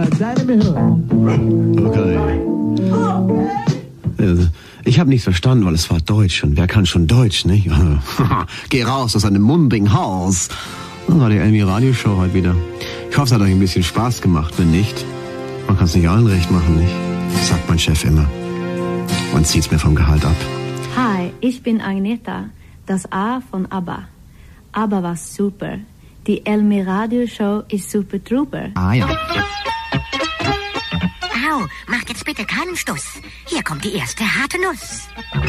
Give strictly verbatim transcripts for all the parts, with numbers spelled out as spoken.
deine Behörden. Okay. Ich habe nichts verstanden, weil es war Deutsch. Und wer kann schon Deutsch, nicht? Geh raus aus einem mundigen Haus. Das war die Elmi Radioshow heute wieder. Ich hoffe, es hat euch ein bisschen Spaß gemacht. Wenn nicht, man kann es nicht allen recht machen, nicht? Das sagt mein Chef immer. Und zieht's mir vom Gehalt ab. Hi, ich bin Agneta, das A von ABBA. ABBA war super. Die Elmi Radioshow ist super trooper. Ah ja. Au, macht jetzt bitte keinen Stuss. Hier kommt die erste harte Nuss.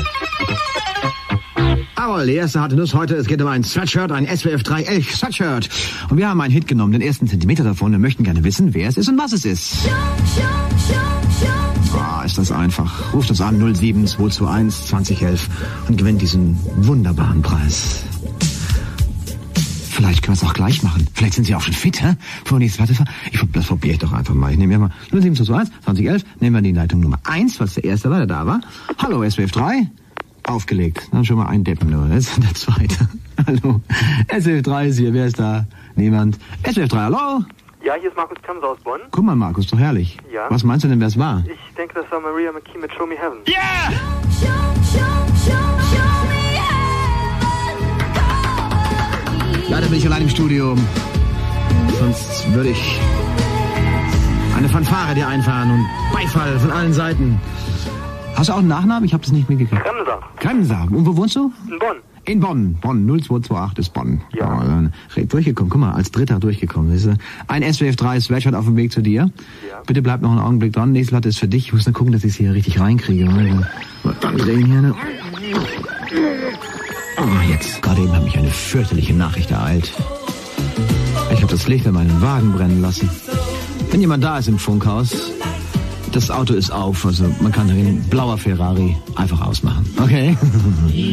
Aber die erste harte Nuss heute, es geht um ein Sweatshirt, ein S W F drei Elch Sweatshirt. Und wir haben einen Hit genommen, den ersten Zentimeter davon, und möchten gerne wissen, wer es ist und was es ist. Ah, ist das einfach. Ruft uns an null sieben zwei zwei eins zwanzig elf und gewinnt diesen wunderbaren Preis. Vielleicht können wir es auch gleich machen. Vielleicht sind Sie auch schon fit, hä? Vor nächstes Mal. Ich, das probiere ich doch einfach mal. Ich nehme ja mal null sieben zwei zwei eins zwanzig elf, nehmen wir die Leitung Nummer eins, was der erste war, der da war. Hallo, S W F drei. Aufgelegt. Dann schon mal ein Deppen nur. Das ist der zweite. Hallo. S W F drei ist hier. Wer ist da? Niemand. S W F drei, hallo? Ja, hier ist Markus Kamser aus Bonn. Guck mal, Markus, doch herrlich. Ja. Was meinst du denn, wer es war? Ich denke, das war Maria McKee mit Show Me Heaven. Yeah! Leider bin ich allein im Studio. Sonst würde ich eine Fanfare dir einfahren und Beifall von allen Seiten. Hast du auch einen Nachnamen? Ich habe das nicht mitgekriegt. Kremser. Kremser. Und wo wohnst du? In Bonn. In Bonn. Bonn. null zwei zwei acht ist Bonn. Ja. Ja, durchgekommen. Guck mal, als Dritter durchgekommen. Siehst du? Ein S W F drei Sweatshirt auf dem Weg zu dir. Ja. Bitte bleib noch einen Augenblick dran. Nächste Platte ist für dich. Ich muss nur gucken, dass ich es hier richtig reinkriege. Dann drehen hier. Ne? Oh, jetzt. Gerade eben hat mich eine fürchterliche Nachricht ereilt. Ich habe das Licht in meinen Wagen brennen lassen. Wenn jemand da ist im Funkhaus, das Auto ist auf. Also man kann den blauer Ferrari einfach ausmachen. Okay?